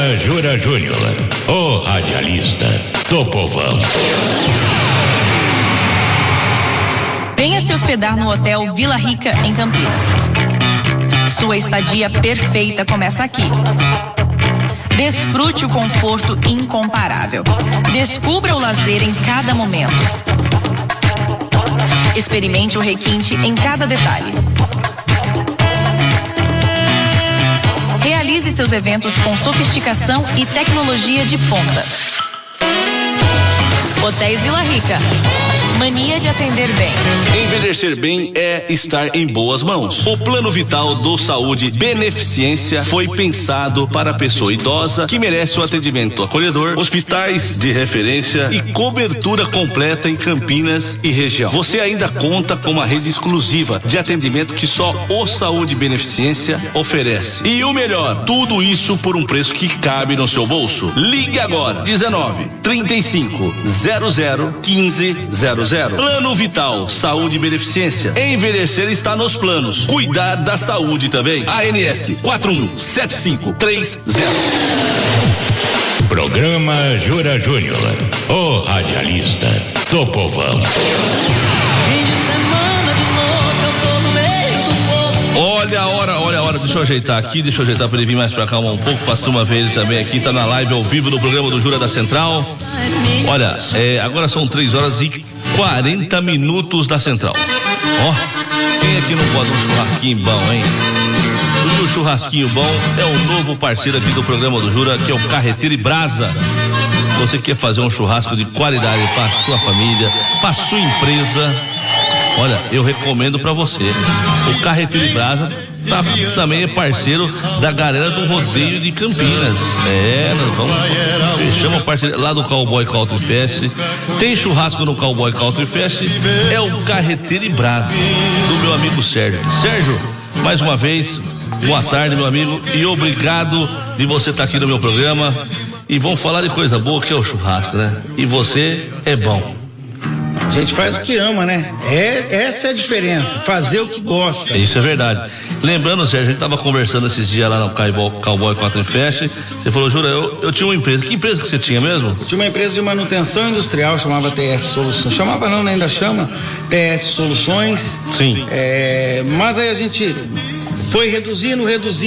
Jura Júnior, o radialista do povão. Venha se hospedar no Hotel Vila Rica, em Campinas. Sua estadia perfeita começa aqui. Desfrute o conforto incomparável. Descubra o lazer em cada momento. Experimente o requinte em cada detalhe. Realize seus eventos com sofisticação e tecnologia de ponta. Hotéis Vila Rica. Mania de atender bem. Envelhecer bem é estar em boas mãos. O Plano Vital do Saúde Beneficência foi pensado para a pessoa idosa que merece um atendimento acolhedor, hospitais de referência e cobertura completa em Campinas e região. Você ainda conta com uma rede exclusiva de atendimento que só o Saúde Beneficência oferece. E o melhor, tudo isso por um preço que cabe no seu bolso. Ligue agora, 19-35-00-1500. Plano Vital, Saúde e Beneficência. Envelhecer está nos planos. Cuidar da saúde também. ANS 4175330. Programa Jura Júnior, o radialista do povão. Olha a hora, deixa eu ajeitar aqui, para ele vir mais pra cá um pouco, pra turma ver ele também aqui, tá na live ao vivo do programa do Jura da Central. Olha, agora são 3h40 da Central. Ó, quem aqui não gosta de um churrasquinho bom, hein? E o churrasquinho bom é o novo parceiro aqui do programa do Jura, que é o Carreteiro e Brasa. Você quer fazer um churrasco de qualidade para sua família, para sua empresa? Olha, eu recomendo para você. O Carreteiro e Brasa também é parceiro da galera do Rodeio de Campinas. Nós fechamos parceria lá do Cowboy Country Fest. Tem churrasco no Cowboy Country Fest. É o Carreteiro e Brasa, do meu amigo Sérgio. Sérgio, mais uma vez, boa tarde, meu amigo, e obrigado de você estar aqui no meu programa. E vamos falar de coisa boa, que é o churrasco, né? E você é bom. A gente faz o que ama, né? Essa é a diferença, fazer o que gosta. Isso é verdade. Lembrando, Sérgio, a gente estava conversando esses dias lá no Cowboy Country Fest. Você falou, Jura, eu tinha uma empresa. Que empresa que você tinha mesmo? Eu tinha uma empresa de manutenção industrial, chamava TS Soluções. Chamava não, ainda chama TS Soluções. Sim. Mas aí a gente foi reduzindo.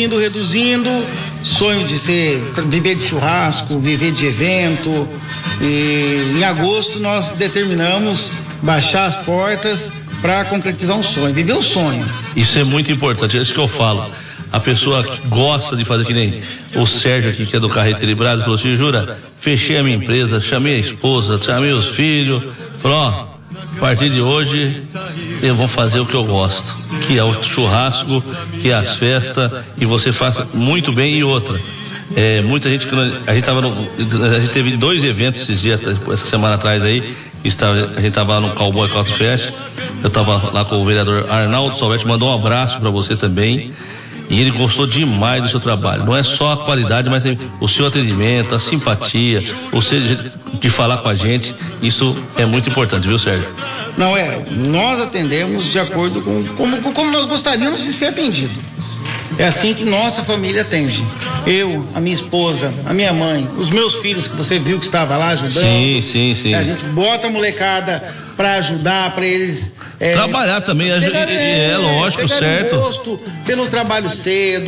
Sonho de viver de churrasco, viver de evento. E em agosto nós determinamos baixar as portas para concretizar um sonho, viver o sonho. Isso é muito importante, é isso que eu falo. A pessoa que gosta de fazer, que nem o Sérgio aqui, que é do Carreteiro e Brasa, falou assim, Jura, fechei a minha empresa, chamei a esposa, chamei os filhos, falou, ó, a partir de hoje eu vou fazer o que eu gosto, que é o churrasco, que é as festas, e você faça muito bem. E outra, muita gente, a gente teve 2 eventos esses dias, essa semana atrás aí, a gente estava lá no Cowboy Country Fest, eu estava lá com o vereador Arnaldo Salvetti, mandou um abraço para você também, e ele gostou demais do seu trabalho. Não é só a qualidade, mas o seu atendimento, a simpatia, o seu jeito de falar com a gente, isso é muito importante, viu, Sérgio? Não, nós atendemos de acordo com como nós gostaríamos de ser atendido. É assim que nossa família atende. Eu, a minha esposa, a minha mãe, os meus filhos, que você viu que estava lá ajudando. Sim. A gente bota a molecada para ajudar, para eles trabalhar também, lógico, certo. Gosto pelo trabalho cedo,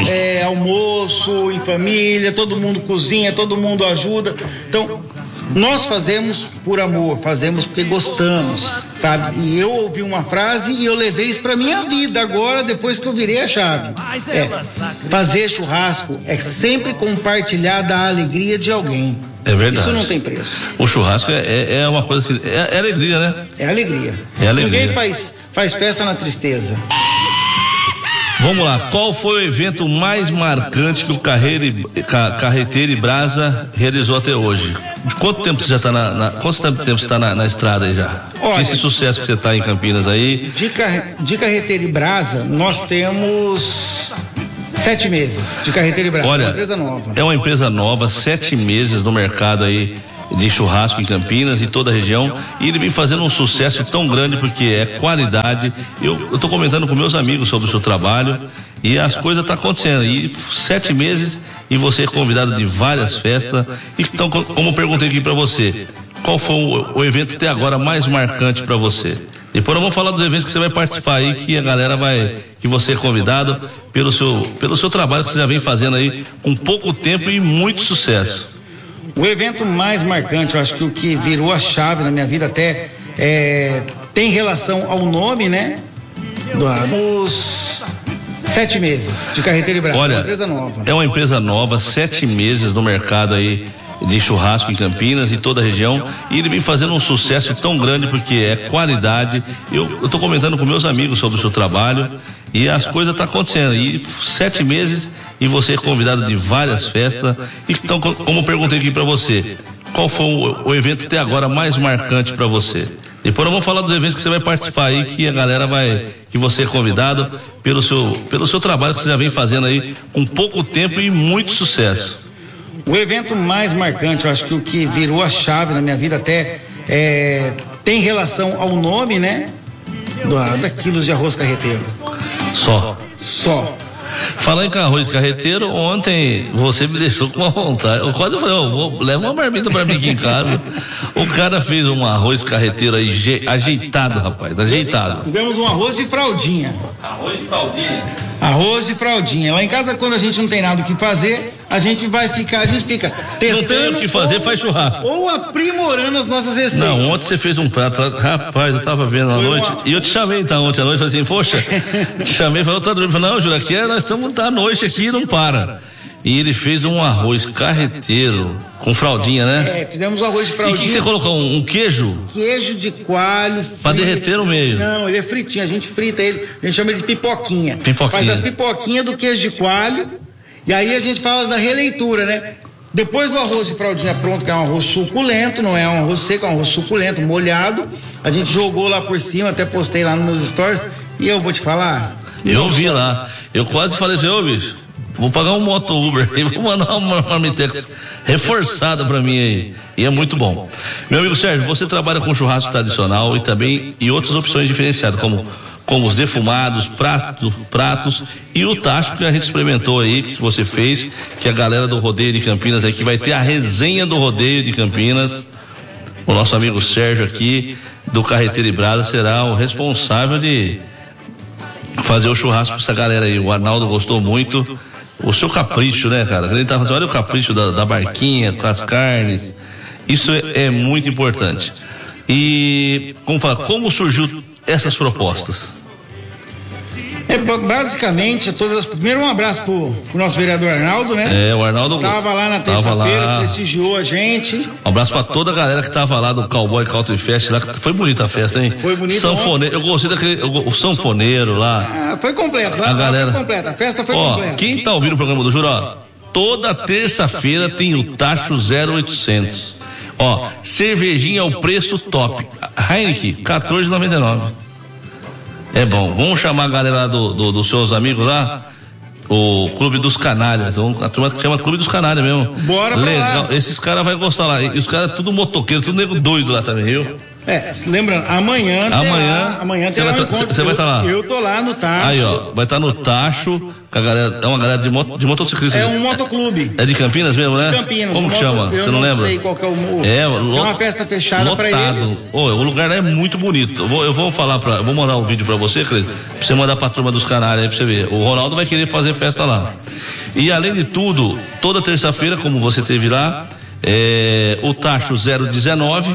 almoço em família, todo mundo cozinha, todo mundo ajuda. Então, nós fazemos por amor, fazemos porque gostamos, sabe? E eu ouvi uma frase e eu levei isso pra minha vida agora, depois que eu virei a chave. Fazer churrasco é sempre compartilhar da alegria de alguém. É verdade. Isso não tem preço. O churrasco é uma coisa assim, é alegria, né? É alegria. Ninguém faz festa na tristeza. Vamos lá, qual foi o evento mais marcante que o Carreteiro e Brasa realizou até hoje? Quanto tempo você já está quanto tempo você está na estrada aí já? Olha, esse sucesso que você está em Campinas aí. De Carreteiro e Brasa, nós temos 7 meses de Carreteiro e Brasa. Olha, é uma empresa nova. É uma empresa nova, 7 meses no mercado aí de churrasco em Campinas e toda a região, e ele vem fazendo um sucesso tão grande porque é qualidade. Eu estou comentando com meus amigos sobre o seu trabalho E as coisas estão acontecendo. E 7 meses e você é convidado de várias festas. Então, como eu perguntei aqui para você, qual foi o evento até agora mais marcante para você? Depois nós vamos falar dos eventos que você vai participar aí, que a galera que você é convidado pelo seu trabalho que você já vem fazendo aí com pouco tempo e muito sucesso. O evento mais marcante, eu acho que o que virou a chave na minha vida até tem relação ao nome, né? Dos 7 meses de Carreteira e Brasa. Olha, é uma empresa nova. É uma empresa nova, 7 meses no mercado aí de churrasco em Campinas e toda a região, e ele vem fazendo um sucesso tão grande porque é qualidade. Eu tô comentando com meus amigos sobre o seu trabalho e as coisas estão acontecendo. E 7 meses e você é convidado de várias festas. Então, como eu perguntei aqui para você, qual foi o evento até agora mais marcante para você? Depois nós vamos falar dos eventos que você vai participar aí, que a galera que você é convidado pelo seu trabalho que você já vem fazendo aí com pouco tempo e muito sucesso. O evento mais marcante, eu acho que o que virou a chave na minha vida até tem relação ao nome, né? Da quilos de arroz carreteiro. Só. Falando em arroz carreteiro, ontem você me deixou com uma vontade. Eu quase falei, leva uma marmita pra mim aqui em casa. O cara fez um arroz carreteiro aí, ajeitado, rapaz, ajeitado. Fizemos um arroz de fraldinha. Arroz de fraldinha. Lá em casa, quando a gente não tem nada o que fazer, a gente fica testando. Não tem o que fazer, faz churrasco. Ou aprimorando as nossas receitas. Não, ontem você fez um prato, rapaz, eu tava vendo à noite, e eu te chamei então ontem à noite, falei assim, poxa, te chamei, falei, tá dormindo, não, Jura, aqui nós estamos à noite aqui e não para. E ele fez um arroz carreteiro com fraldinha, né? Fizemos um arroz de fraldinha. E o que você colocou? Um queijo? Queijo de coalho. Pra derreter no meio. Não, ele é fritinho, a gente frita ele, a gente chama ele de pipoquinha. Faz a pipoquinha do queijo de coalho, e aí a gente fala da releitura, né? Depois do arroz de fraldinha pronto, que é um arroz suculento, não é um arroz seco, é um arroz suculento, molhado, a gente jogou lá por cima, até postei lá nos meus stories, e eu vou te falar. Eu vi lá, eu quase falei assim, ô bicho, vou pagar um moto Uber e vou mandar uma marmitex reforçada pra mim aí. E é muito bom. Meu amigo Sérgio, você trabalha com churrasco tradicional e outras opções diferenciadas, como os defumados, pratos e o tacho que a gente experimentou aí, que você fez, que a galera do Rodeio de Campinas aí, que vai ter a resenha do Rodeio de Campinas. O nosso amigo Sérgio aqui, do Carreteira e Brasa, será o responsável de fazer o churrasco pra essa galera aí. O Arnaldo gostou muito. O seu capricho, né, cara? Ele tá falando, olha o capricho da barquinha, com as carnes. Isso é muito importante. E, como surgiu essas propostas? Basicamente, primeiro um abraço pro nosso vereador Arnaldo, né? O Arnaldo estava lá na terça-feira, prestigiou a gente. Um abraço pra toda a galera que estava lá do Cowboy Country Fest lá, foi bonita a festa, hein? Foi bonita. Sanfoneiro, eu gostei o sanfoneiro lá. Foi completo, lá, a galera. Foi completa, a festa foi completa. Quem tá ouvindo o programa do Jura, toda terça-feira tem o tacho 0800. Cervejinha ao preço top. Heineken, R$14,99. É bom, vamos chamar a galera dos seus amigos lá, o Clube dos Canalhas, a turma que chama Clube dos Canalhas mesmo. Bora pra legal. lá. Esses caras vão gostar lá, e os caras tudo motoqueiro, tudo nego doido lá também, viu? Lembrando, amanhã você vai estar lá. Eu tô lá no tacho. Aí, vai estar no tacho, com a galera, é uma galera de motociclistas. É um motoclube. É de Campinas mesmo, né? De Campinas. Como que chama? Você não lembra? Eu não sei qual que é o é uma festa fechada pra eles. O lugar é muito bonito. Eu vou mandar um vídeo pra você, Cris, pra você mandar pra turma dos Canários aí pra você ver. O Ronaldo vai querer fazer festa lá. E além de tudo, toda terça-feira, como você teve lá, o tacho 019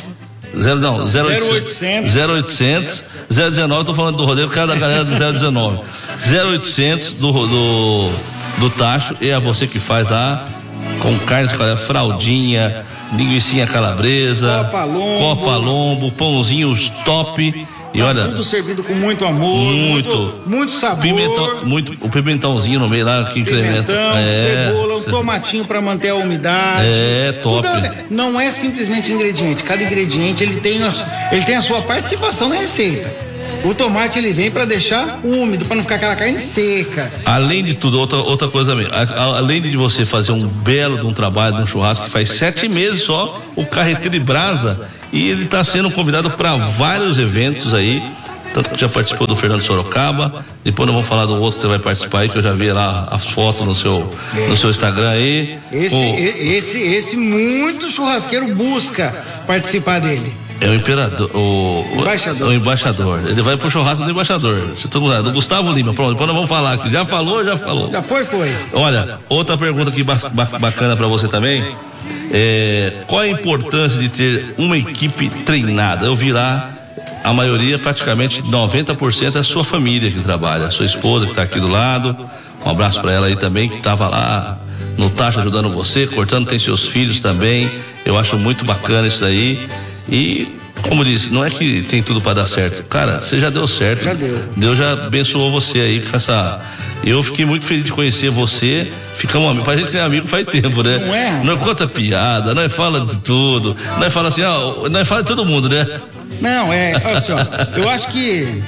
0800 019, tô falando do rodeio, cada galera do 019 0800 do tacho, e é você que faz lá com carne de fraldinha, linguicinha calabresa, copa lombo, pãozinhos top. E olha, tudo servido com muito amor, muito sabor, o pimentãozinho no meio lá que incrementa, cebola, um tomatinho para manter a umidade. Top. Não é simplesmente ingrediente, cada ingrediente ele tem a sua participação na receita. O tomate ele vem para deixar úmido, para não ficar aquela carne seca. Além de tudo, outra coisa também, além de você fazer um belo de um trabalho, de um churrasco que faz 7 meses só, o Carreteira e Brasa, e ele está sendo convidado para vários eventos aí, tanto que já participou do Fernando Sorocaba. Depois nós vamos falar do outro que você vai participar aí, que eu já vi lá as fotos no seu Instagram aí. Esse muito churrasqueiro busca participar dele. É o imperador, o embaixador. Ele vai pro churrasco do embaixador. Do Gustavo Lima. Pronto, depois nós vamos falar aqui. Já falou. Já foi. Olha, outra pergunta aqui bacana para você também. Qual a importância de ter uma equipe treinada? Eu vi lá, a maioria, praticamente 90% é a sua família que trabalha. A sua esposa que está aqui do lado. Um abraço para ela aí também, que estava lá no tacho ajudando você, cortando, tem seus filhos também. Eu acho muito bacana isso daí. E, como disse, não é que tem tudo para dar certo. Cara, você já deu certo. Já deu. Deus já abençoou você aí com essa. Eu fiquei muito feliz de conhecer você. Ficamos amigos. Faz gente que é amigo faz tempo, né? Não é? Nós conta piada, nós fala de tudo. Nós fala assim, nós fala de todo mundo, né? Não, olha só, eu acho que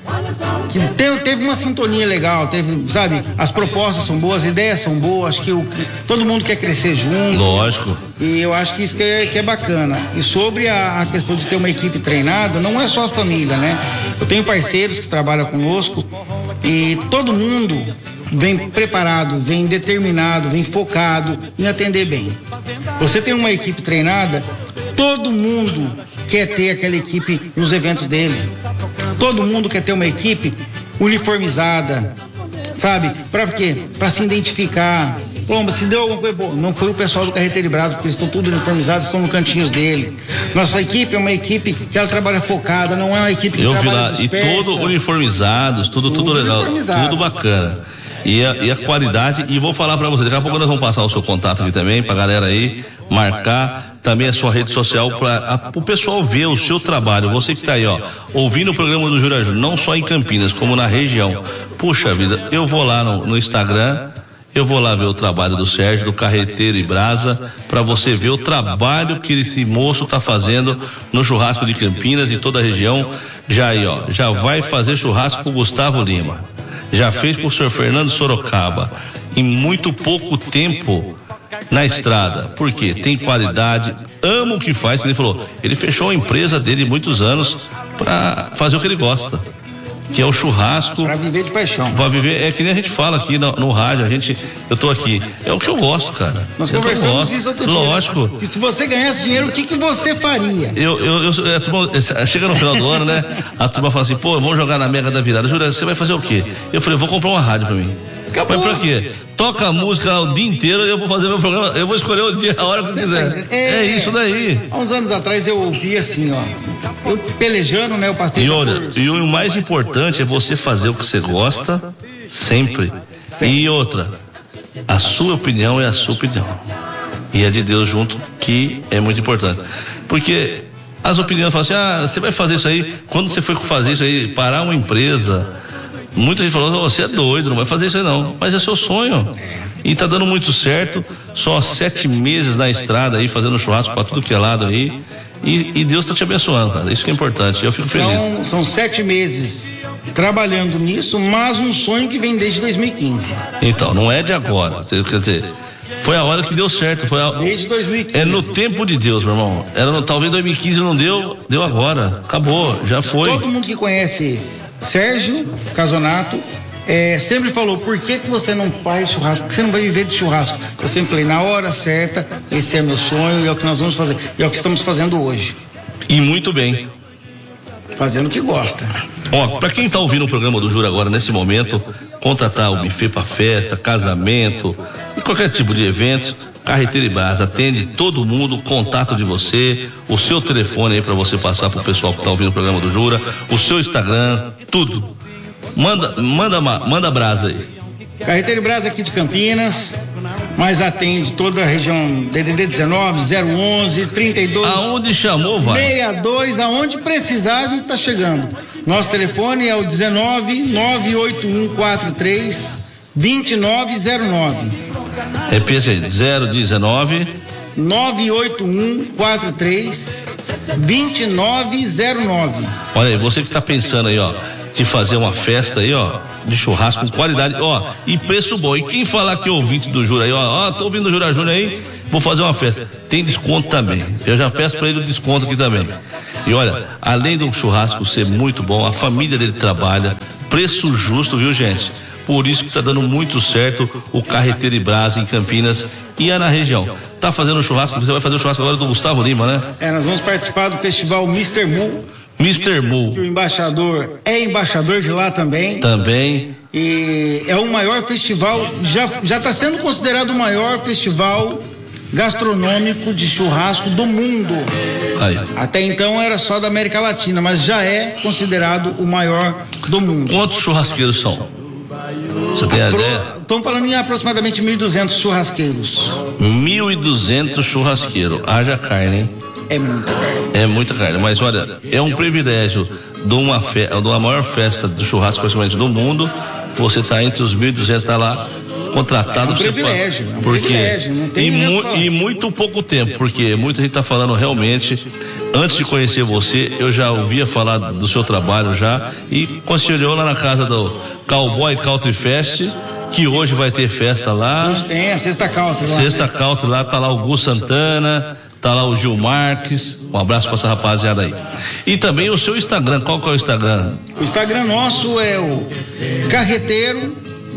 teve uma sintonia legal, sabe, as propostas são boas, as ideias são boas, acho que todo mundo quer crescer junto. Lógico. E eu acho que isso que é bacana. E sobre a questão de ter uma equipe treinada, não é só a família, né? Eu tenho parceiros que trabalham conosco e todo mundo vem preparado, vem determinado, vem focado em atender bem. Você tem uma equipe treinada, todo mundo quer ter aquela equipe nos eventos dele. Todo mundo quer ter uma equipe uniformizada, sabe? Para quê? Para se identificar. Bom, se deu alguma coisa boa, não foi o pessoal do Carreteiro e Brasa, porque eles estão tudo uniformizados, estão no cantinhos dele. Nossa equipe é uma equipe que ela trabalha focada, não é uma equipe que trabalha dispersa. Eu vi lá, e todos uniformizados, tudo legal, tudo bacana. E a qualidade, e vou falar para você, daqui a pouco nós vamos passar o seu contato aqui também, pra galera aí marcar também a sua rede social para o pessoal ver o seu trabalho. Você que tá aí, ouvindo o programa do Jura Júnior, não só em Campinas, como na região. Puxa vida, eu vou lá no Instagram, eu vou lá ver o trabalho do Sérgio, do Carreteiro e Brasa, para você ver o trabalho que esse moço tá fazendo no churrasco de Campinas e toda a região. Já vai fazer churrasco com o Gustavo Lima. Já fez pro senhor Fernando Sorocaba, em muito pouco tempo na estrada. Por quê? Tem qualidade, ama o que faz, como ele falou. Ele fechou a empresa dele muitos anos para fazer o que ele gosta, que é o churrasco. Para viver de paixão. Para viver, é que nem a gente fala aqui no rádio, eu tô aqui. É o que eu gosto, cara. Nós conversamos isso outro dia. Lógico. E se você ganhasse dinheiro, o que você faria? A turma, chega no final do ano, né? A turma fala assim, vamos jogar na Mega da Virada. Jura, você vai fazer o quê? Eu falei, vou comprar uma rádio pra mim. Acabou. Mas pra quê? Toca a música o dia inteiro, eu vou fazer meu programa, eu vou escolher o dia, a hora que eu quiser. É isso daí. Há uns anos atrás eu ouvi assim, eu pelejando, né? Eu passei. E o mais importante é você fazer o que você gosta sempre. E outra, a sua opinião é a sua opinião. E a de Deus junto, que é muito importante. Porque as opiniões falam assim, você vai fazer isso aí, quando você foi fazer isso aí, parar uma empresa, muita gente falou, você é doido, não vai fazer isso aí não, mas é seu sonho. E tá dando muito certo, só 7 meses na estrada aí, fazendo churrasco pra tudo que é lado aí, e Deus tá te abençoando, cara, isso que é importante, eu fico feliz. São 7 meses trabalhando nisso, mas um sonho que vem desde 2015. Então, não é de agora, quer dizer, foi a hora que deu certo, desde 2015. É no tempo de Deus, meu irmão. Talvez 2015 não deu agora, acabou, já foi. Todo mundo que conhece Sérgio Casonato sempre falou, por que você não faz churrasco? Por que você não vai viver de churrasco? Eu sempre falei, na hora certa, esse é meu sonho e é o que nós vamos fazer, e é o que estamos fazendo hoje. E muito bem. Fazendo o que gosta. Pra quem tá ouvindo o programa do Jura agora, nesse momento, contratar o buffet pra festa, casamento e qualquer tipo de evento, Carreteiro e Brasa atende todo mundo, contato de você, o seu telefone aí pra você passar pro pessoal que tá ouvindo o programa do Jura, o seu Instagram, tudo. Manda brasa aí. Carreteiro e Brasa aqui de Campinas, mas atende toda a região DDD 19, 011, 32. Aonde chamou, vai? 62, aonde precisar a gente tá chegando. Nosso telefone é o 19 98143 2909. Repete aí, 019 98143 2909. Olha aí, você que tá pensando aí, de fazer uma festa aí, de churrasco com qualidade, e preço bom. E quem falar que é ouvinte do Jura aí, tô ouvindo o Jura Júnior aí, vou fazer uma festa. Tem desconto também. Eu já peço para ele o desconto aqui também. E olha, além do churrasco ser muito bom, a família dele trabalha, preço justo, viu, gente? Por isso que está dando muito certo o Carreteiro e Brasa em Campinas e na região. Tá fazendo churrasco, você vai fazer o churrasco agora do Gustavo Lima, né? Nós vamos participar do festival Mr. Mu. Mr. Mu. Que o embaixador é embaixador de lá também. Também. E é o maior festival, já está sendo considerado o maior festival gastronômico de churrasco do mundo. Aí. Até então era só da América Latina, mas já é considerado o maior do mundo. Quantos churrasqueiros são? Você tem a ideia? Estão falando em aproximadamente 1.200 churrasqueiros. 1.200 churrasqueiros. Haja carne, hein? É muita carne. É muita carne, mas olha, é um privilégio de uma maior festa de churrasco praticamente do mundo. Você está entre os 1.200, está lá contratado. É um privilégio, não tem e muito pouco tempo, porque muita gente está falando realmente. Antes de conhecer você, eu já ouvia falar do seu trabalho já, e quando você olhou lá na casa do Cowboy Country Fest, que hoje vai ter festa lá. Hoje tem a Sexta Country lá. Sexta Country lá, tá lá o Gu Santana, tá lá o Gil Marques. Um abraço pra essa rapaziada aí. E também o seu Instagram, qual que é o Instagram? O Instagram nosso é o Carreteiro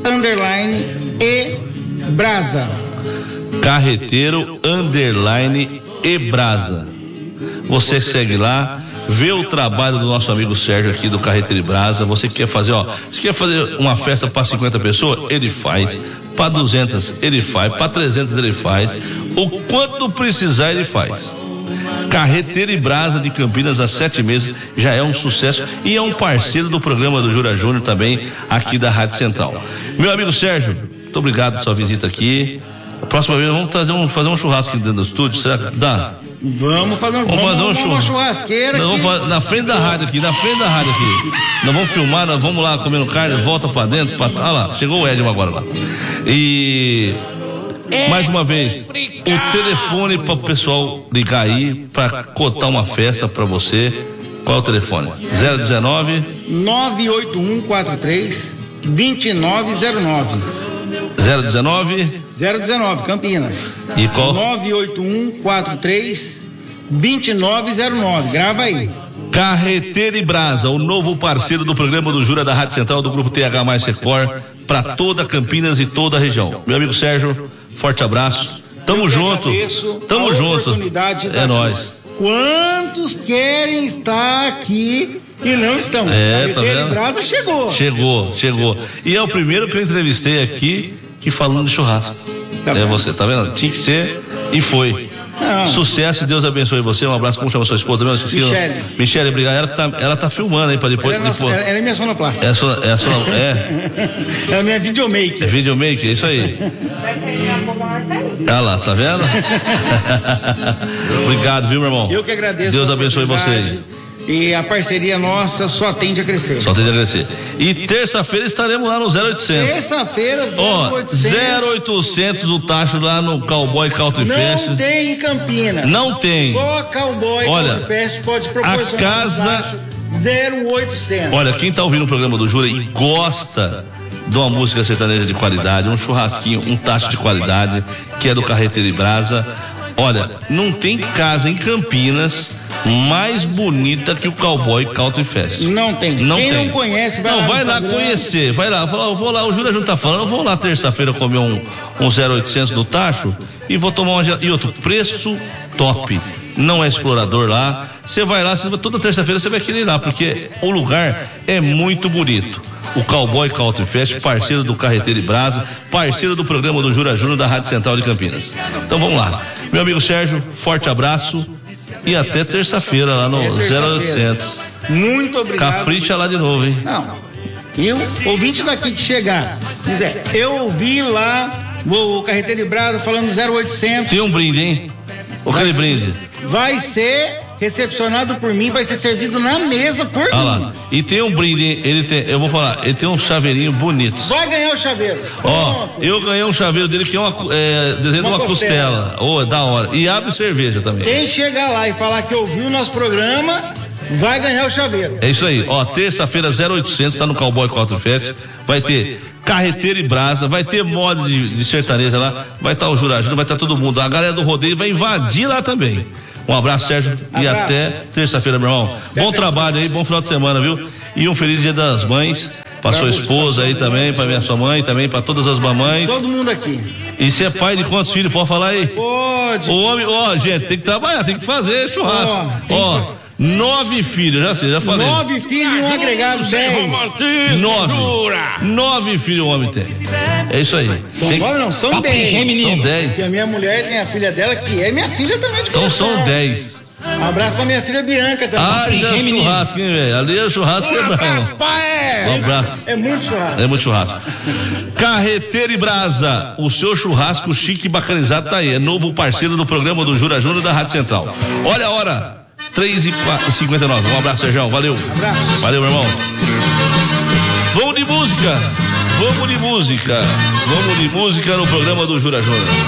_ Brasa. Carreteiro _ Brasa. Você segue lá, vê o trabalho do nosso amigo Sérgio aqui do Carreteiro e Brasa. Você quer fazer, se quer fazer uma festa para 50 pessoas, ele faz. Para 200 ele faz, para 300 ele faz. O quanto precisar ele faz. Carreteiro e Brasa de Campinas há 7 meses, já é um sucesso e é um parceiro do programa do Jura Júnior também aqui da Rádio Central. Meu amigo Sérgio, muito obrigado pela sua visita aqui. A próxima vez vamos fazer um churrasco aqui dentro do estúdio, será que dá? Vamos fazer uma churrasqueira aqui. Na frente da rádio aqui, Nós vamos filmar, nós vamos lá comendo carne, volta pra dentro. Olha lá, chegou o Edmo agora lá. E mais uma vez, o telefone para o pessoal ligar aí para cotar uma festa para você. Qual é o telefone? 019 98143 2909. 019 Campinas. E qual? 98143 2909. Grava aí. Carreteiro e Brasa, o novo parceiro do programa do Jura da Rádio Central do Grupo TH mais Record para toda Campinas e toda a região. Meu amigo Sérgio, forte abraço. Tamo junto. Tamo junto. É nóis. Quantos querem estar aqui e não estão? Tá vendo? Brasa Chegou. E é o primeiro que eu entrevistei aqui que falando de churrasco. Você, tá vendo? Tinha que ser e foi. Não. Sucesso e Deus abençoe você. Um abraço. Como chama sua esposa mesmo? Michele, obrigado. Ela tá filmando aí pra depois. Ela é minha sonoplasta. É a minha videomaker. Videomaker, isso aí. Olha lá, tá vendo? Obrigado, viu, meu irmão? Eu que agradeço. Deus abençoe vocês. E a parceria nossa só tende a crescer. E terça-feira estaremos lá no 0800. Terça-feira, 0800 o tacho lá no Cowboy Country Fest. Não tem em Campinas. Não tem. Só Cowboy Country Fest pode proporcionar a casa 0800. Olha, quem tá ouvindo o programa do Jura e gosta de uma música sertaneja de qualidade, um churrasquinho, um tacho de qualidade, que é do Carreteiro e Brasa. Olha, não tem casa em Campinas mais bonita que o Cowboy Country Fest. Não tem. Quem não conhece, vai lá conhecer. Vai lá, vou lá, o Júlio Júnior tá falando, eu vou lá terça-feira comer um 0800 do tacho e vou tomar e outro, preço top. Não é explorador lá. Você vai lá, toda terça-feira você vai querer ir lá, porque o lugar é muito bonito. O Cowboy Country Fest, parceiro do Carreteiro e Brasa, parceiro do programa do Jura Júnior da Rádio Central de Campinas. Então vamos lá. Meu amigo Sérgio, forte abraço e até terça-feira lá no 0800. Muito obrigado. Capricha lá de novo, hein? Não. E o ouvinte daqui que chegar, dizer, eu ouvi lá o Carreteiro e Brasa falando 0800. Tem um brinde, hein? Aquele brinde. Vai ser recepcionado por mim, vai ser servido na mesa por mim. Lá. E tem um brinde, eu vou falar, ele tem um chaveirinho bonito. Vai ganhar o chaveiro. Eu ganhei um chaveiro dele que é desenho de uma costela. É da hora. E abre cerveja também. Quem chegar lá e falar que ouviu o nosso programa, vai ganhar o chaveiro. É isso aí, ó, terça-feira 0800, tá no Cowboy Country Fest, vai ter carreteira e brasa, vai ter moda de sertaneja lá, vai estar o Jura Júnior, vai estar todo mundo, a galera do rodeio vai invadir lá também. Um abraço, Sérgio, e até terça-feira, meu irmão. Bom trabalho aí, bom final de semana, viu? E um feliz Dia das Mães pra sua esposa aí também, pra minha sua mãe também, pra todas as mamães. Todo mundo aqui. E você é pai de quantos filhos? Pode falar aí? Pode. O homem, ó, gente, tem que trabalhar, tem que fazer churrasco. Ó, 9 filhos, já sei, já falei. 9 filhos e um agregado, 10. 9 filhos o homem tem. É isso aí. São 9 não, são 10. São 10. E a minha mulher tem a filha dela, que é minha filha também de Então coração. são 10. Um abraço pra minha filha Bianca também. Ah, já é churrasco, hein, velho? Ali é churrasco quebrado. Um abraço. É muito churrasco. É muito churrasco. Carreteira e Brasa, o seu churrasco chique e bacanizado tá aí. É novo parceiro do programa do Jura Júnior da Rádio Central. Olha a hora, 3h59. Um abraço, Sérgio. Valeu. Abraço. Valeu, meu irmão. Vamos de música. Vamos de música no programa do Jura Júnior.